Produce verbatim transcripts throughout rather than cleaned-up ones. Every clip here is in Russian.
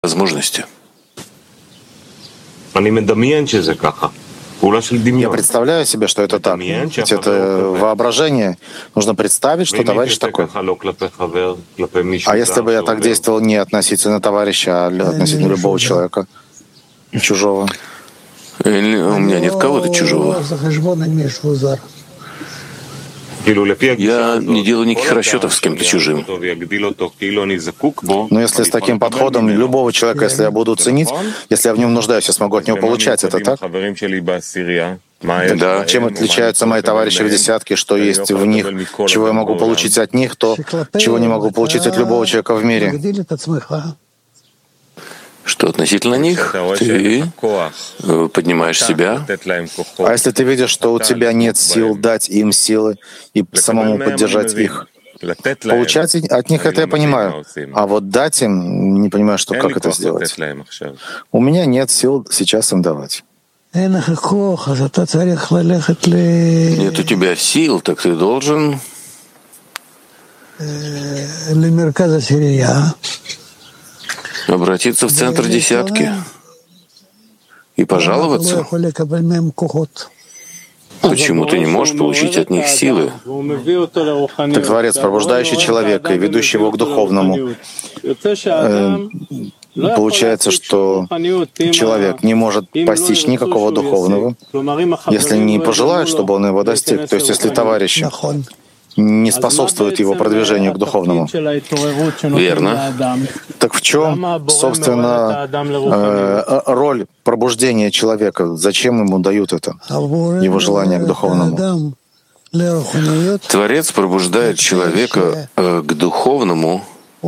возможности. Я представляю себе, что это так. Ведь это воображение. Нужно представить, что товарищ такой. А если бы я так действовал не относительно товарища, а относительно любого человека, чужого? Или у меня нет кого-то чужого. Я не делаю никаких расчетов с кем-то чужим. Но если с таким подходом любого человека, если я буду ценить, если я в нем нуждаюсь, я смогу от него получать, это так? Да. Чем отличаются мои товарищи в десятке, что есть в них, чего я могу получить от них, то, чего не могу получить от любого человека в мире? Что относительно них, ты поднимаешь себя. А если ты видишь, что у тебя нет сил дать им силы и самому поддержать их? Получать от них это я понимаю. А вот дать им, не понимаю, что, как это сделать. У меня нет сил сейчас им давать. Нет у тебя сил, так ты должен обратиться в центр десятки и пожаловаться. Почему ты не можешь получить от них силы? Так Творец, пробуждающий человека и ведущий его к духовному, э, получается, что человек не может постичь никакого духовного, если не пожелает, чтобы он его достиг. То есть если товарищ не способствует его продвижению к духовному. Верно. Так в чем, собственно, э, роль пробуждения человека? Зачем ему дают это, его желание к духовному? Творец пробуждает человека э, к духовному,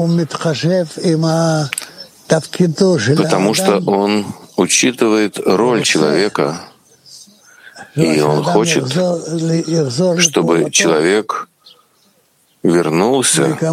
потому что он учитывает роль человека, и он хочет, чтобы человек вернулся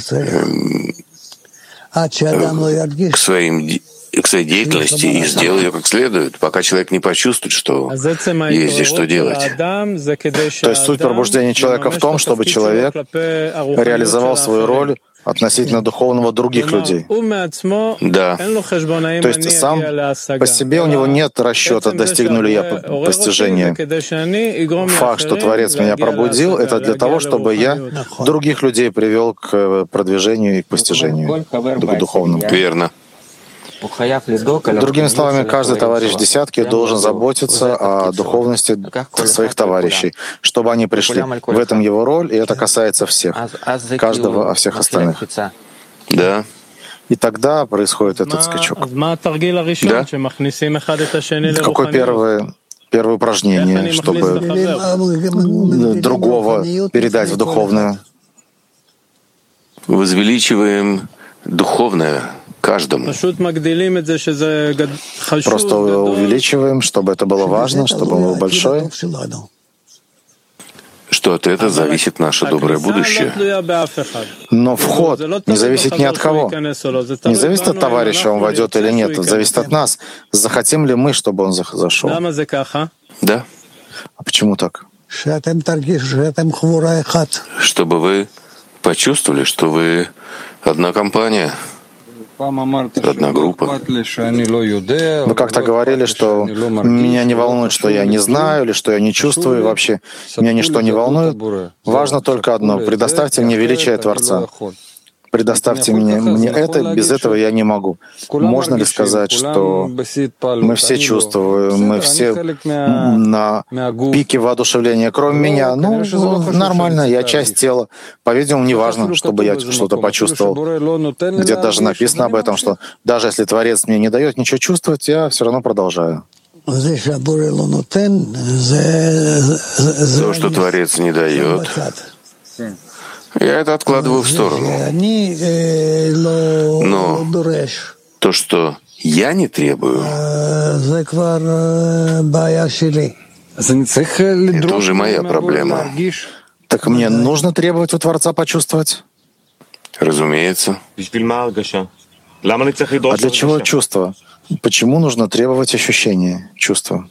к, своим, к своей деятельности и сделал ее как следует, пока человек не почувствует, что есть здесь что делать. То есть суть пробуждения человека в том, чтобы человек реализовал свою роль относительно духовного других людей. Да. То есть сам по себе у него нет расчета, достигну ли я постижения. Факт, что Творец меня пробудил, это для того, чтобы я других людей привел к продвижению и к постижению, к духовному. Верно. Другими словами, каждый товарищ в десятке должен заботиться о духовности своих товарищей, чтобы они пришли. В этом его роль, и это касается всех, каждого, а всех остальных. Да. И тогда происходит этот скачок. Да. Какое первое, первое упражнение, чтобы другого передать в духовное? Возвеличиваем духовное каждому. Просто увеличиваем, чтобы это было важно, чтобы было большое. Что от этого зависит наше доброе будущее. Но вход не зависит ни от кого. Не зависит от товарища, он войдет или нет. Это зависит от нас. Захотим ли мы, чтобы он зашел? Да. А почему так? Чтобы вы почувствовали, что вы одна компания, одна группа. Вы как-то говорили, что меня не волнует, что я не знаю или что я не чувствую вообще. Меня ничто не волнует. Важно только одно — предоставьте мне величие Творца. Предоставьте мне, мне это, без этого я не могу. Можно ли сказать, что мы все чувствуем, мы все на пике воодушевления, кроме меня? Ну, нормально, я часть тела. По-видимому, не важно, чтобы я что-то почувствовал. Где-то даже написано об этом, что даже если Творец мне не дает ничего чувствовать, я все равно продолжаю. То, что Творец не дает, я это откладываю в сторону. Но то, что я не требую, это уже моя проблема. Так мне нужно требовать у Творца почувствовать? Разумеется. А для чего чувство? Почему нужно требовать ощущения, чувства?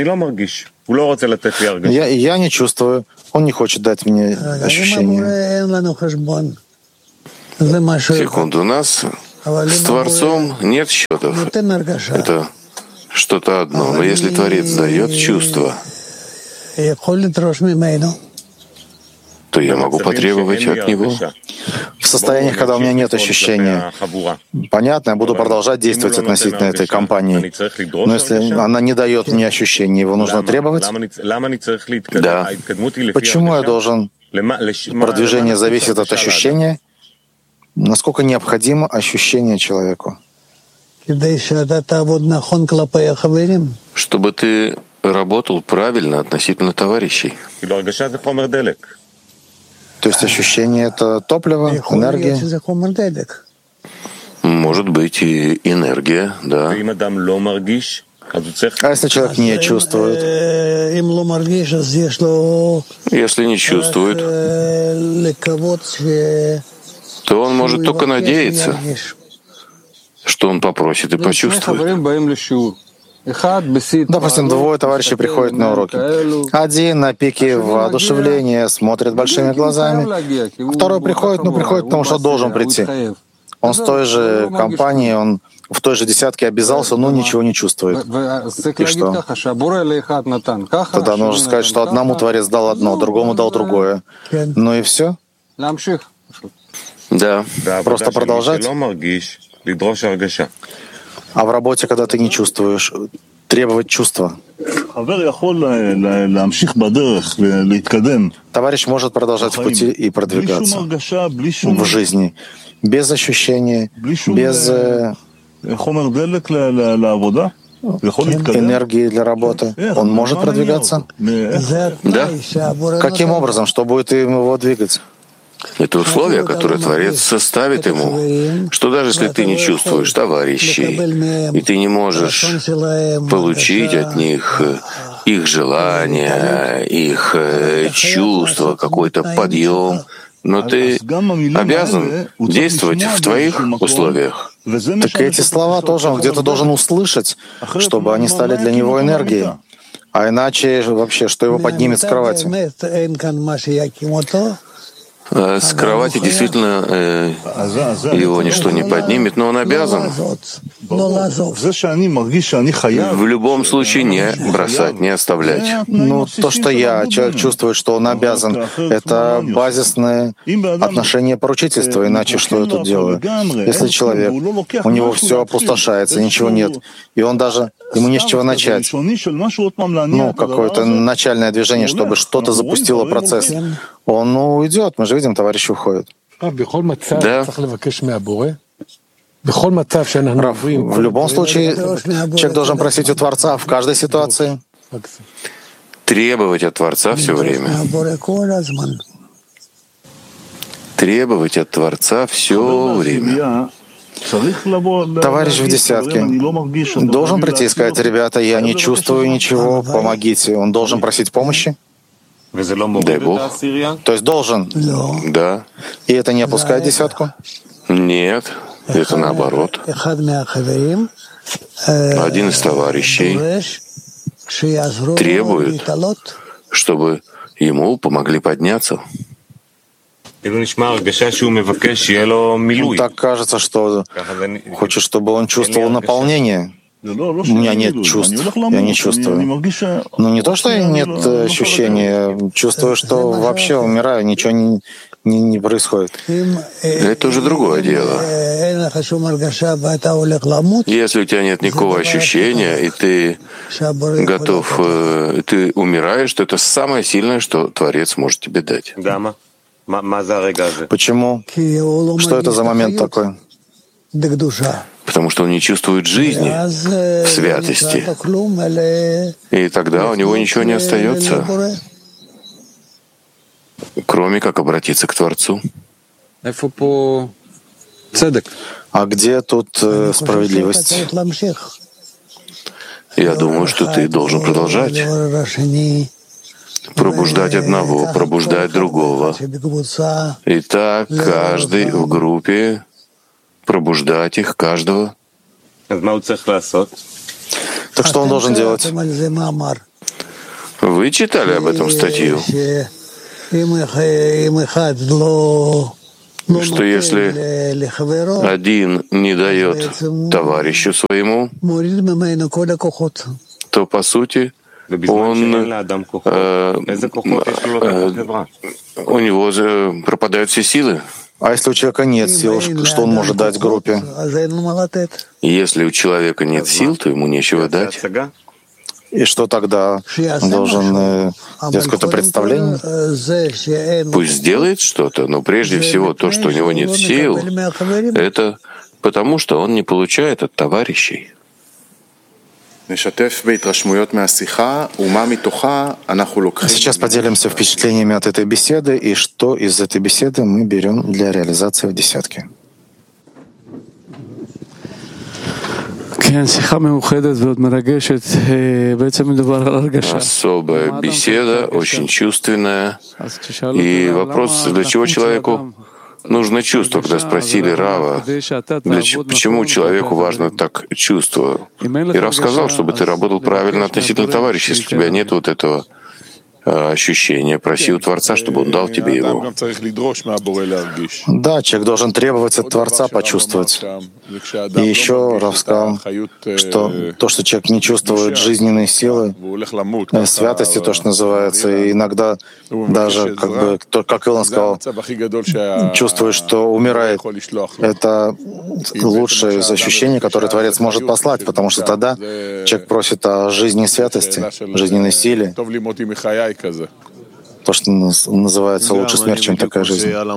Я, я не чувствую. Он не хочет дать мне ощущения. Секунду, у нас С Творцом нет счетов. Это что-то одно. Но если Творец дает чувство, то я могу потребовать от него. В состояниях, когда у меня нет ощущения, понятно, я буду продолжать действовать относительно этой компании. Но если она не дает мне ощущения, его нужно требовать? Да. Почему я должен? Продвижение зависит от ощущения. Насколько необходимо ощущение человеку? Чтобы ты работал правильно относительно товарищей. То есть ощущение — это топливо, энергия? Может быть и энергия, да. А если человек не чувствует? Если не чувствует, то он может только надеяться, что он попросит и почувствует. Допустим, двое товарищей приходят на уроки. Один на пике воодушевления, смотрит большими глазами. Второй приходит, ну приходит, потому что должен прийти. Он с той же компанией, он в той же десятке обязался, но ничего не чувствует. И что? Тогда нужно сказать, что одному Творец дал одно, другому дал другое. Ну и все? Да. Просто продолжать? А в работе, когда ты не чувствуешь, требовать чувства. Товарищ может продолжать в пути и продвигаться в жизни без ощущения, без энергии для работы. Он может продвигаться? Да. Каким образом? Что будет его двигать? Это условие, которое Творец составит ему, что даже если ты не чувствуешь товарищей, и ты не можешь получить от них их желания, их чувства, какой-то подъем, но ты обязан действовать в твоих условиях. Так эти слова тоже он где-то должен услышать, чтобы они стали для него энергией. А иначе вообще, что его поднимет с кровати? С кровати действительно э, его ничто не поднимет, но он обязан в любом случае не бросать, не оставлять. Ну, то, что я, человек чувствует, что он обязан, это базисное отношение поручительства, иначе что я тут делаю? Если человек, у него все опустошается, ничего нет, и он даже, ему не с чего начать, ну, какое-то начальное движение, чтобы что-то запустило процесс, он ну, уйдет, мы же видим, товарищи уходят. Да. Рав, в любом случае, человек должен просить у Творца в каждой ситуации. Требовать от Творца все время. Требовать от Творца все время. Товарищ в десятке должен прийти и сказать: ребята, я не чувствую ничего, помогите. Он должен просить помощи? Дай Бог. То есть должен? Да. И это не опускает десятку? Нет, это наоборот. Один из товарищей требует, чтобы ему помогли подняться. Так кажется, что хочет, чтобы он чувствовал наполнение. У меня нет чувств, я не чувствую. Ну не то, что нет ощущения, чувствую, что вообще умираю, ничего не, не, не происходит. Это уже другое дело. Если у тебя нет никакого ощущения, и ты готов, ты умираешь, то это самое сильное, что Творец может тебе дать. Почему? Что это за момент такой? Потому что он не чувствует жизни в святости. И тогда у него ничего не остается, кроме как обратиться к Творцу. А где тут э, справедливость? Я думаю, что ты должен продолжать. Пробуждать одного, пробуждать другого. И так каждый в группе, пробуждать их, каждого. Так что он должен делать? Вы читали об этом статью? что если один не дает товарищу своему, то, по сути, он, э, э, у него пропадают все силы. А если у человека нет сил, что он может дать группе? Если у человека нет сил, то ему нечего дать. И что тогда? Он должен э, делать какое-то представление? Пусть сделает что-то, но прежде всего то, что у него нет сил, это потому, что он не получает от товарищей. Сейчас поделимся впечатлениями от этой беседы и что из этой беседы мы берем для реализации в десятке. Особая беседа, очень чувственная. И вопрос, для чего человеку нужно чувство, когда спросили Рава, для, почему человеку важно так чувство. И Рав сказал, чтобы ты работал правильно относительно товарища. Если у тебя нет вот этого ощущение, проси у Творца, чтобы Он дал тебе его. Да, человек должен требовать от Творца почувствовать. И еще Рав сказал, что то, что человек не чувствует жизненной силы, святости, то, что называется, и иногда даже, как бы, как Илон сказал, чувствует, что умирает. Это лучшее из ощущений, которое Творец может послать, потому что тогда человек просит о жизни и святости, жизненной силе. То, что называется лучше смерть, чем такая жизнь. Да,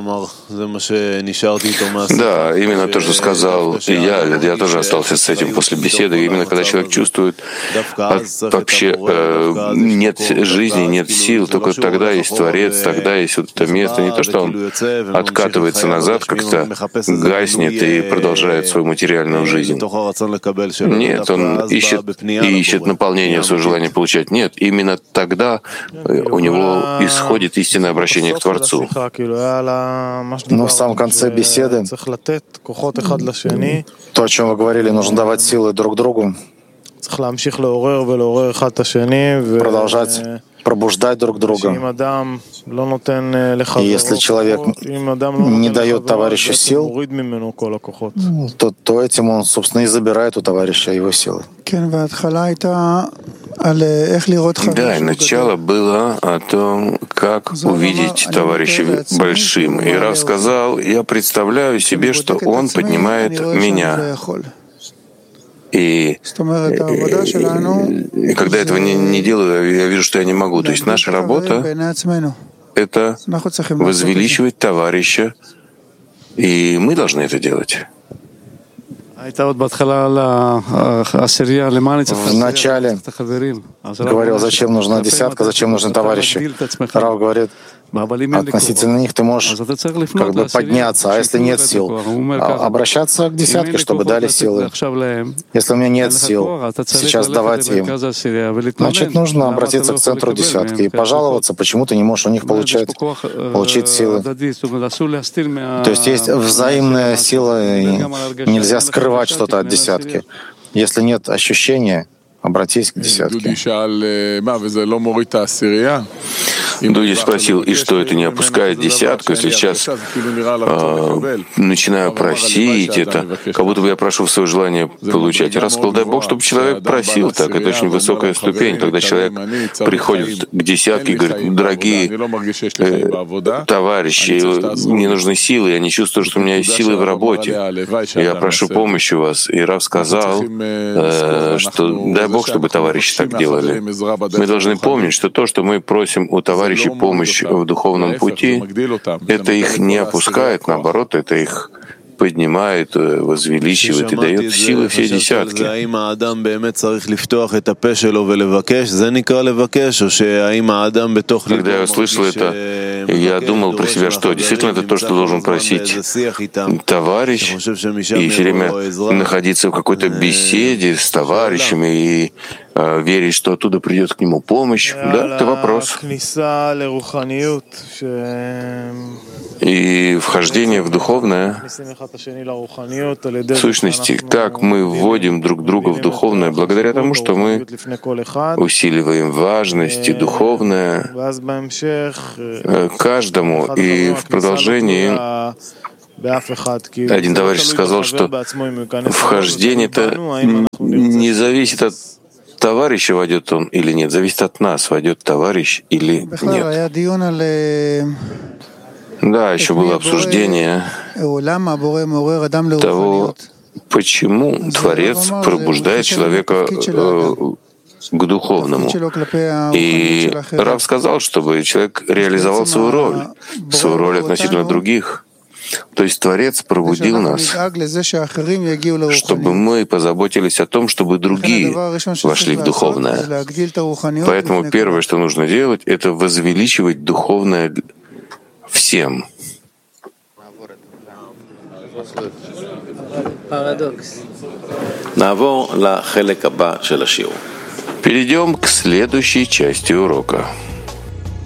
именно то, что сказал я, я тоже остался с этим после беседы. Именно когда человек чувствует от, вообще э, нет жизни, нет сил, только тогда есть Творец, тогда есть вот это место. Не то, что он откатывается назад, как-то гаснет и продолжает свою материальную жизнь. Нет, он ищет и ищет наполнение в свое желание получать. Нет, именно тогда у него исходит истинное обращение к Творцу. Но в самом конце беседы, то, о чем вы говорили, нужно давать силы друг другу, продолжать пробуждать друг друга. И если человек не дает товарищу сил, то, то этим он, собственно, и забирает у товарища его силы. Да, и начало было о том, как увидеть товарища большим. И Рав сказал, я представляю себе, что он поднимает меня. И, и, и когда этого не, не делаю, я вижу, что я не могу. То есть наша работа — это возвеличивать товарища, и мы должны это делать. В начале говорил, зачем нужна десятка, зачем нужны товарищи. Рав говорит, относительно них ты можешь как бы подняться, а если нет сил, обращаться к десятке, чтобы дали силы. Если у меня нет сил, сейчас давать им, значит, нужно обратиться к центру десятки и пожаловаться, почему ты не можешь у них получать, получить силы. То есть есть взаимная сила, и нельзя скрывать что-то от десятки. Если нет ощущения, обратись к десятке. Дуди спросил, и что это не опускает десятку, если сейчас э, начинаю просить это, как будто бы я прошу в свое желание получать. Раз сказал, дай Бог, чтобы человек просил так. Это очень высокая ступень, когда человек приходит к десятке и говорит, дорогие э, товарищи, мне нужны силы, я не чувствую, что у меня есть силы в работе. Я прошу помощи у вас. И Рав сказал, э, что дай Бог, чтобы товарищи так делали. Мы должны помнить, что то, что мы просим у товарищей помощь в духовном пути, это их не опускает, наоборот, это их поднимает, возвеличивает и дает силы все десятки. Когда я услышал это, я думал про себя, что действительно это то, что должен просить товарищ, и все время находиться в какой-то беседе с товарищами и э, верить, что оттуда придет к нему помощь. Да, это вопрос. И вхождение в духовное, в сущности, как мы вводим друг друга в духовное, благодаря тому, что мы усиливаем важность и духовное каждому, и в продолжении Один товарищ сказал, что вхождение это не зависит от товарища, войдет он или нет, зависит от нас, войдет товарищ или нет. Да, еще было обсуждение того, почему Творец пробуждает человека э, к духовному. И Рав сказал, чтобы человек реализовал свою роль, свою роль относительно других. То есть Творец пробудил нас, чтобы мы позаботились о том, чтобы другие вошли в духовное. Поэтому первое, что нужно делать, это возвеличивать духовное всем. Перейдем к следующей части урока.